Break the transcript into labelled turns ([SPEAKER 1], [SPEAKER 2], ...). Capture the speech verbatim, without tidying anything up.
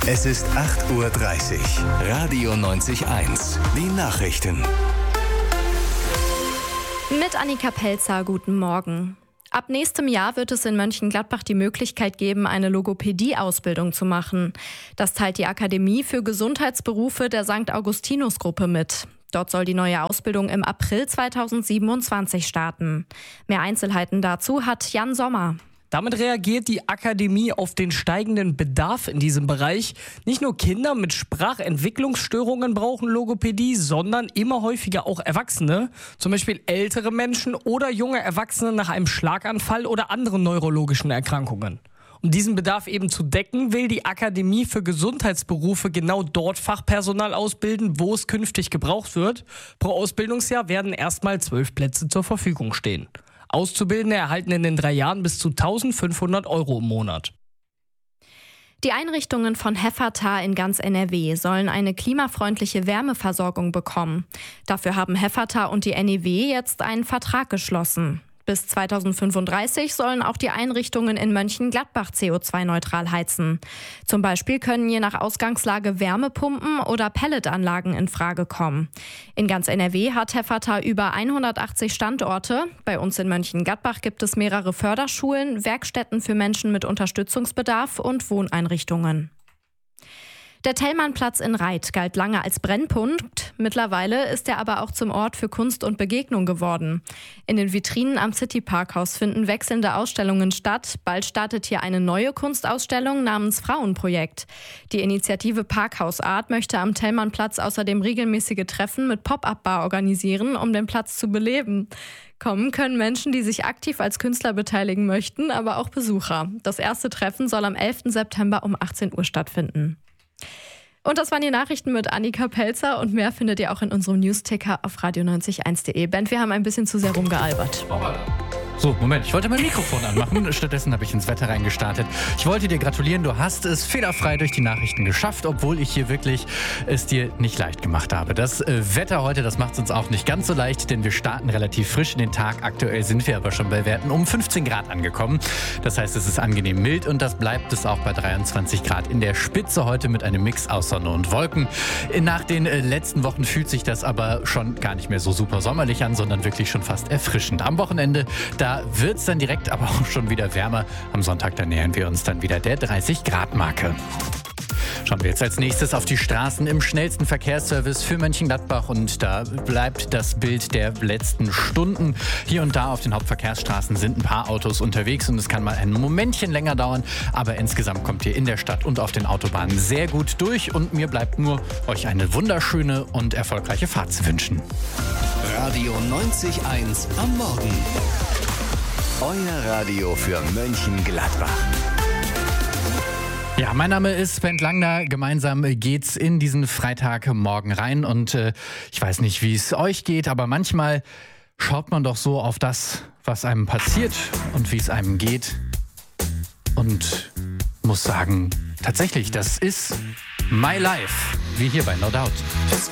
[SPEAKER 1] Es ist acht Uhr dreißig. Radio neunzig eins. Die Nachrichten.
[SPEAKER 2] Mit Annika Pelzer, guten Morgen. Ab nächstem Jahr wird es in Mönchengladbach die Möglichkeit geben, eine Logopädie-Ausbildung zu machen. Das teilt die Akademie für Gesundheitsberufe der Sankt Augustinus-Gruppe mit. Dort soll die neue Ausbildung im April zweitausendsiebenundzwanzig starten. Mehr Einzelheiten dazu hat Jan Sommer.
[SPEAKER 3] Damit reagiert die Akademie auf den steigenden Bedarf in diesem Bereich. Nicht nur Kinder mit Sprachentwicklungsstörungen brauchen Logopädie, sondern immer häufiger auch Erwachsene. Zum Beispiel ältere Menschen oder junge Erwachsene nach einem Schlaganfall oder anderen neurologischen Erkrankungen. Um diesen Bedarf eben zu decken, will die Akademie für Gesundheitsberufe genau dort Fachpersonal ausbilden, wo es künftig gebraucht wird. Pro Ausbildungsjahr werden erstmal zwölf Plätze zur Verfügung stehen. Auszubildende erhalten in den drei Jahren bis zu eintausendfünfhundert Euro im Monat.
[SPEAKER 2] Die Einrichtungen von Heffertar in ganz N R W sollen eine klimafreundliche Wärmeversorgung bekommen. Dafür haben Heffertar und die N E W jetzt einen Vertrag geschlossen. Bis zweitausendfünfunddreißig sollen auch die Einrichtungen in Mönchengladbach C O zwei neutral heizen. Zum Beispiel können je nach Ausgangslage Wärmepumpen oder Pelletanlagen in Frage kommen. In ganz N R W hat Heffertar über hundertachtzig Standorte. Bei uns in Mönchengladbach gibt es mehrere Förderschulen, Werkstätten für Menschen mit Unterstützungsbedarf und Wohneinrichtungen. Der Thälmannplatz in Reith galt lange als Brennpunkt. Mittlerweile ist er aber auch zum Ort für Kunst und Begegnung geworden. In den Vitrinen am City-Parkhaus finden wechselnde Ausstellungen statt. Bald startet hier eine neue Kunstausstellung namens Frauenprojekt. Die Initiative Parkhausart möchte am Thälmannplatz außerdem regelmäßige Treffen mit Pop-up-Bar organisieren, um den Platz zu beleben. Kommen können Menschen, die sich aktiv als Künstler beteiligen möchten, aber auch Besucher. Das erste Treffen soll am elften September um achtzehn Uhr stattfinden. Und das waren die Nachrichten mit Annika Pelzer und mehr findet ihr auch in unserem Newsticker auf radio neunzig eins punkt de. Ben, wir haben ein bisschen zu sehr rumgealbert.
[SPEAKER 4] So, Moment, ich wollte mein Mikrofon anmachen, stattdessen habe ich ins Wetter reingestartet. Ich wollte dir gratulieren, du hast es fehlerfrei durch die Nachrichten geschafft, obwohl ich hier wirklich es dir nicht leicht gemacht habe. Das äh, Wetter heute, das macht es uns auch nicht ganz so leicht, denn wir starten relativ frisch in den Tag. Aktuell sind wir aber schon bei Werten um fünfzehn Grad angekommen. Das heißt, es ist angenehm mild und das bleibt es auch bei dreiundzwanzig Grad in der Spitze heute mit einem Mix aus Sonne und Wolken. Nach den äh, letzten Wochen fühlt sich das aber schon gar nicht mehr so super sommerlich an, sondern wirklich schon fast erfrischend. Am Wochenende, da wird es dann direkt aber auch schon wieder wärmer. Am Sonntag, da nähern wir uns dann wieder der dreißig Grad Marke. Schauen wir jetzt als nächstes auf die Straßen im schnellsten Verkehrsservice für Mönchengladbach und da bleibt das Bild der letzten Stunden. Hier und da auf den Hauptverkehrsstraßen sind ein paar Autos unterwegs und es kann mal ein Momentchen länger dauern, aber insgesamt kommt ihr in der Stadt und auf den Autobahnen sehr gut durch und mir bleibt nur, euch eine wunderschöne und erfolgreiche Fahrt zu wünschen.
[SPEAKER 1] Radio neunzig eins am Morgen. Euer Radio für Mönchengladbach.
[SPEAKER 4] Ja, mein Name ist Ben Langner. Gemeinsam geht's in diesen Freitagmorgen rein und äh, ich weiß nicht, wie es euch geht, aber manchmal schaut man doch so auf das, was einem passiert und wie es einem geht und muss sagen, tatsächlich, das ist my life, wie hier bei No Doubt.